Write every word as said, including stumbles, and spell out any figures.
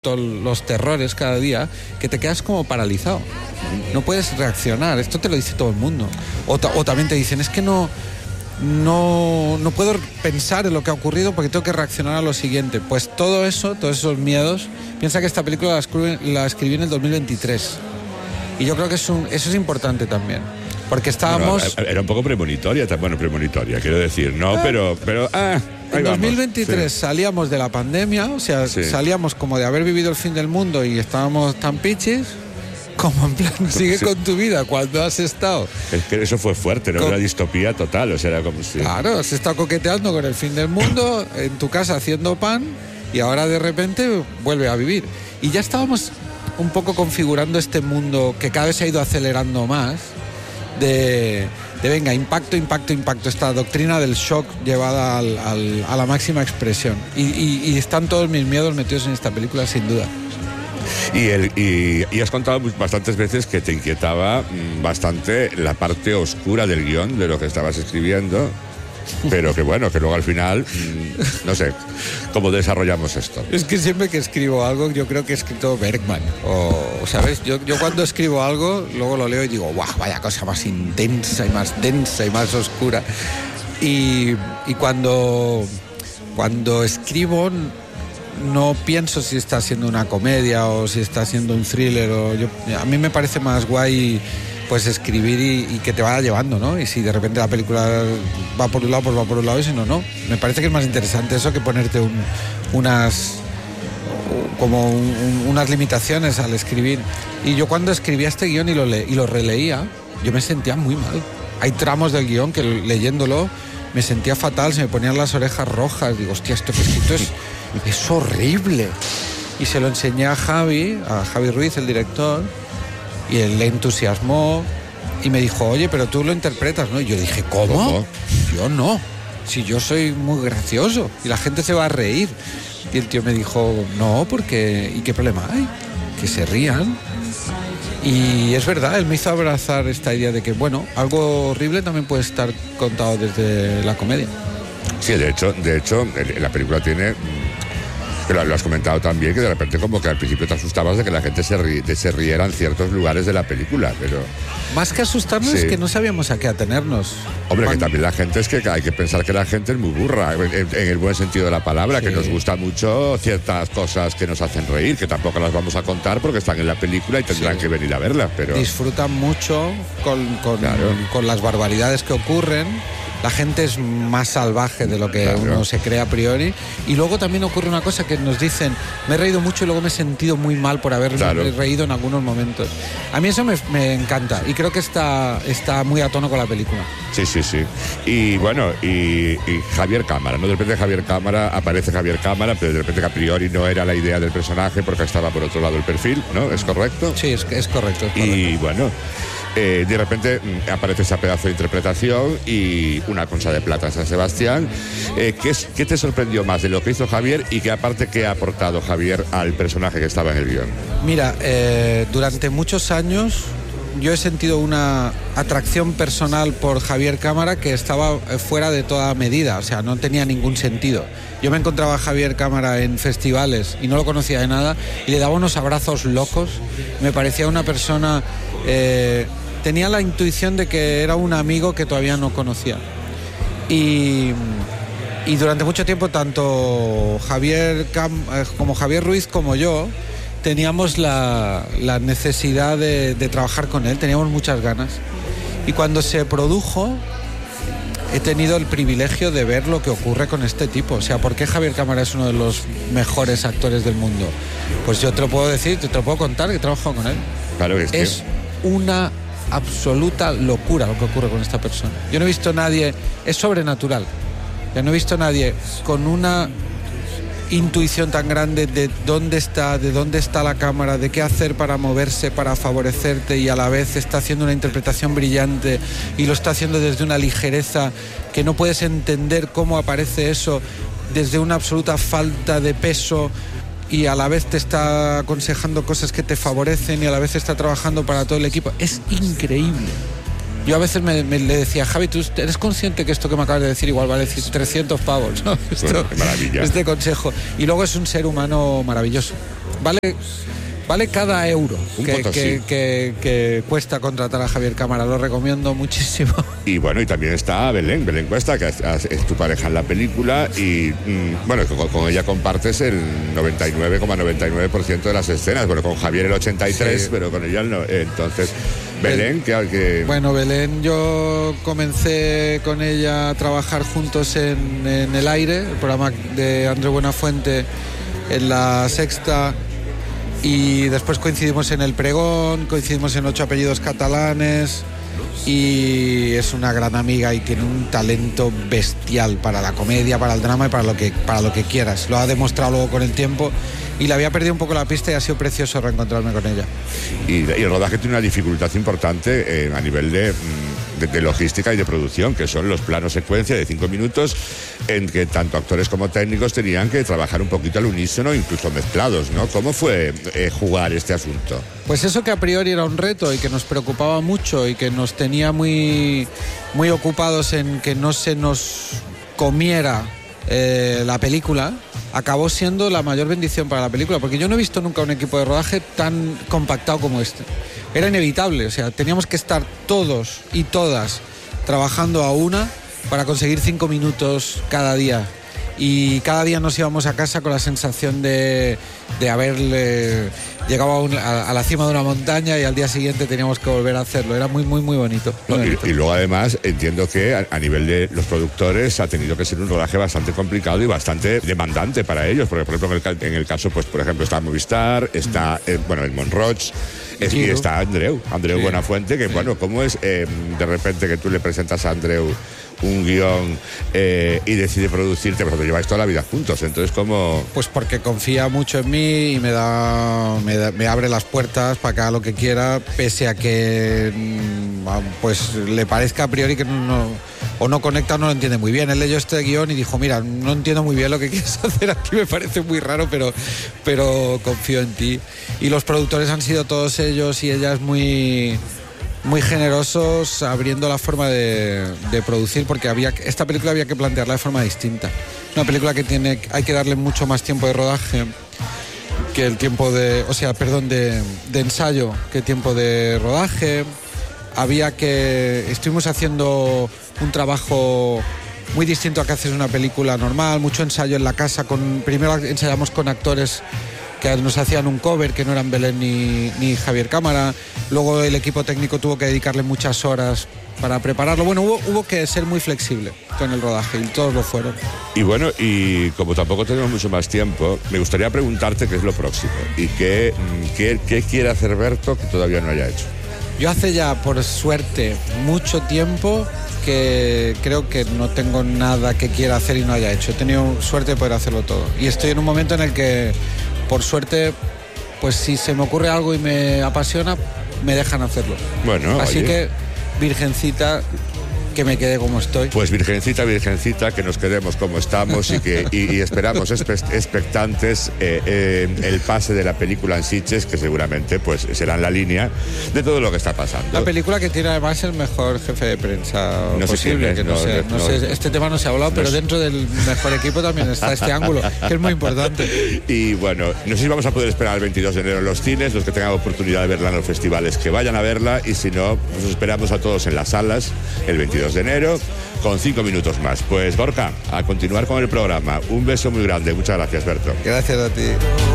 los terrores cada día, que te quedas como paralizado. No puedes reaccionar. Esto te lo dice todo el mundo. O, ta- o también te dicen, es que no, no, no puedo pensar en lo que ha ocurrido porque tengo que reaccionar a lo siguiente. Pues todo eso, todos esos miedos, piensa que esta película la escribí, la escribí en el dos mil veintitrés. Y yo creo que es un, eso es importante también. Porque estábamos... Bueno, era un poco premonitoria, bueno, premonitoria, quiero decir, no, Ah. pero... pero ah, En vamos, dos mil veintitrés sí. salíamos de la pandemia, o sea, Sí. salíamos como de haber vivido el fin del mundo y estábamos tan pichis, como en plan, sigue Sí. con tu vida cuando has estado. Es que eso fue fuerte, ¿no? Con- Una distopía total, o sea, era como si... Claro, has estado coqueteando con el fin del mundo, en tu casa haciendo pan, y ahora de repente vuelve a vivir. Y ya estábamos un poco configurando este mundo que cada vez se ha ido acelerando más, de, de venga, impacto, impacto, impacto, esta doctrina del shock llevada al, al, a la máxima expresión. Y, y, y están todos mis miedos metidos en esta película, sin duda. Y, el, y, y has contado bastantes veces que te inquietaba mm, bastante la parte oscura del guión, de lo que estabas escribiendo, pero que bueno, que luego al final, mm, no sé, ¿cómo desarrollamos esto? Es que siempre que escribo algo, yo creo que he escrito Bergman. O, ¿sabes? Yo, yo cuando escribo algo, luego lo leo y digo, ¡guau! Vaya cosa más intensa y más densa y más oscura. Y, y cuando, cuando escribo, no pienso si está siendo una comedia o si está siendo un thriller. O yo, a mí me parece más guay pues escribir y, y que te vaya llevando, ¿no? Y si de repente la película va por un lado, pues va por un lado, y si no, no. Me parece que es más interesante eso que ponerte un, unas como un, un, unas limitaciones al escribir. Y yo cuando escribía este guión y lo, le, y lo releía, yo me sentía muy mal. Hay tramos del guión que leyéndolo me sentía fatal, se me ponían las orejas rojas. Digo, hostia, esto que he escrito es, es horrible. Y se lo enseñé a Javi, a Javi Ruiz, el director, y él le entusiasmó y me dijo, oye, pero tú lo interpretas, ¿no? Y yo dije, ¿cómo? ¿Cómo? Yo no. Si yo soy muy gracioso y la gente se va a reír. Y el tío me dijo, no, porque... ¿Y qué problema hay? Que se rían. Y es verdad, él me hizo abrazar esta idea de que, bueno, algo horrible también puede estar contado desde la comedia. Sí, de hecho, de hecho, la película tiene... Que lo, lo has comentado también, que de repente como que al principio te asustabas de que la gente se, ri, de, se riera en ciertos lugares de la película, pero... Más que asustarnos, sí, es que no sabíamos a qué atenernos. Hombre, Cuando... que también la gente es que hay que pensar que la gente es muy burra, en, en el buen sentido de la palabra, sí, que nos gusta mucho ciertas cosas que nos hacen reír, que tampoco las vamos a contar porque están en la película y tendrán sí. que venir a verla, pero... Disfrutan mucho con, con, claro. con las barbaridades que ocurren. La gente es más salvaje de lo que claro. uno se cree a priori. Y luego también ocurre una cosa que nos dicen, me he reído mucho y luego me he sentido muy mal por haberme claro. reído en algunos momentos. A mí eso me, me encanta y creo que está, está muy a tono con la película. Sí, sí, sí. Y bueno, y, y Javier Cámara, ¿no? De repente Javier Cámara, aparece Javier Cámara, pero de repente que a priori no era la idea del personaje porque estaba por otro lado el perfil, ¿no? ¿Es correcto? Sí, es, es correcto. Es correcto. Y bueno... Eh, de repente mm, aparece ese pedazo de interpretación y una concha de plata en San Sebastián. Eh, ¿qué, es, ¿Qué te sorprendió más de lo que hizo Javier y qué aparte qué ha aportado Javier al personaje que estaba en el guión? Mira, eh, durante muchos años yo he sentido una atracción personal por Javier Cámara que estaba fuera de toda medida, o sea, no tenía ningún sentido. Yo me encontraba a Javier Cámara en festivales y no lo conocía de nada y le daba unos abrazos locos. Me parecía una persona... Eh, tenía la intuición de que era un amigo que todavía no conocía. Y, y durante mucho tiempo tanto Javier Cam, como Javier Ruiz como yo teníamos la, la necesidad de, de trabajar con él, teníamos muchas ganas. Y cuando se produjo, he tenido el privilegio de ver lo que ocurre con este tipo. O sea, ¿por qué Javier Cámara es uno de los mejores actores del mundo? Pues yo te lo puedo decir, te lo puedo contar, que he trabajado con él. Claro, es, es que... una absoluta locura lo que ocurre con esta persona. Yo no he visto a nadie, es sobrenatural. Yo no he visto a nadie con una intuición tan grande de dónde está, de dónde está la cámara, de qué hacer para moverse, para favorecerte, y a la vez está haciendo una interpretación brillante y lo está haciendo desde una ligereza que no puedes entender cómo aparece eso, desde una absoluta falta de peso, y a la vez te está aconsejando cosas que te favorecen y a la vez está trabajando para todo el equipo. Es increíble. Yo a veces me, me le decía, Javi, ¿tú eres consciente que esto que me acabas de decir igual vale decir trescientos pavos? ¿No? Esto, bueno, maravilla. Este consejo. Y luego es un ser humano maravilloso. vale, vale cada euro Un que, Potosí. que, que, que cuesta contratar a Javier Cámara. Lo recomiendo muchísimo. Y bueno, y también está Belén, Belén Cuesta, que es, es tu pareja en la película y, mmm, bueno, con, con ella compartes el noventa y nueve coma noventa y nueve por ciento de las escenas. Bueno, con Javier el ochenta y tres, Sí. pero con ella no. Entonces, Belén, que... que Bueno, Belén, yo comencé con ella a trabajar juntos en, en El Aire, el programa de Andreu Buenafuente, en La Sexta, y después coincidimos en El Pregón, coincidimos en Ocho Apellidos Catalanes, y es una gran amiga y tiene un talento bestial para la comedia, para el drama y para lo que, para lo que quieras. Lo ha demostrado luego con el tiempo y le había perdido un poco la pista y ha sido precioso reencontrarme con ella. Y, y el rodaje tiene una dificultad importante eh, a nivel de, de, de logística y de producción, que son los planos secuencia de cinco minutos en que tanto actores como técnicos tenían que trabajar un poquito al unísono, incluso mezclados, ¿no? ¿Cómo fue eh, jugar este asunto? Pues eso que a priori era un reto y que nos preocupaba mucho y que nos tenía muy, muy ocupados en que no se nos comiera eh, la película, acabó siendo la mayor bendición para la película, porque yo no he visto nunca un equipo de rodaje tan compactado como este. Era inevitable, o sea, teníamos que estar todos y todas trabajando a una para conseguir cinco minutos cada día. Y cada día nos íbamos a casa con la sensación de, de haber eh, llegado a, un, a, a la cima de una montaña y al día siguiente teníamos que volver a hacerlo. Era muy, muy, muy bonito. Muy No, y, bonito. y luego además entiendo que a, a nivel de los productores ha tenido que ser un rodaje bastante complicado y bastante demandante para ellos, porque por ejemplo en el, en el caso, pues por ejemplo está Movistar, está eh, bueno el Monroch, es, y está Andreu, Andreu Sí. Buenafuente, que Sí. bueno, ¿cómo es eh, de repente que tú le presentas a Andreu un guión eh, y decide producirte? Porque lleváis toda la vida juntos, entonces como... Pues porque confía mucho en mí y me da, me da- me abre las puertas para que haga lo que quiera, pese a que mm, pues le parezca a priori que no, o no conecta o no lo entiende muy bien. Él leyó este guión y dijo, mira, no entiendo muy bien lo que quieres hacer aquí, me parece muy raro, pero, pero confío en ti. Y los productores han sido todos ellos y ellas muy... muy generosos abriendo la forma de, de producir, porque había esta película había que plantearla de forma distinta. Una película que tiene hay que darle mucho más tiempo de rodaje que el tiempo de, o sea, perdón, de, de ensayo, que tiempo de rodaje. Había que estuvimos haciendo un trabajo muy distinto a que haces una película normal, mucho ensayo en la casa. Con primero ensayamos con actores que nos hacían un cover, que no eran Belén ni, ni Javier Cámara. Luego el equipo técnico tuvo que dedicarle muchas horas para prepararlo. Bueno, hubo, hubo que ser muy flexible con el rodaje y todos lo fueron. Y bueno, y como tampoco tenemos mucho más tiempo, me gustaría preguntarte qué es lo próximo y qué, mm, qué, qué quiere hacer Berto que todavía no haya hecho. Yo hace ya, por suerte, mucho tiempo que creo que no tengo nada que quiera hacer y no haya hecho. He tenido suerte de poder hacerlo todo. Y estoy en un momento en el que, por suerte, pues si se me ocurre algo y me apasiona, me dejan hacerlo. Bueno, Así oye. que, virgencita, que me quede como estoy. Pues virgencita, virgencita, que nos quedemos como estamos y que y, y esperamos espe- expectantes eh, eh, el pase de la película en Sitges, que seguramente pues será en la línea de todo lo que está pasando. La película que tiene además el mejor jefe de prensa No sé posible, quién es, que no, no, sé, no, no sé, no. este tema no se ha hablado, pero sé. dentro del mejor equipo también está este ángulo, que es muy importante. Y bueno, no sé si vamos a poder esperar el veintidós de enero en los cines, los que tengan oportunidad de verla en los festivales, que vayan a verla, y si no, nos esperamos a todos en las salas el veintidós de enero, con cinco minutos más. Pues Gorka, a continuar con el programa. Un beso muy grande. Muchas gracias, Berto. Gracias a ti.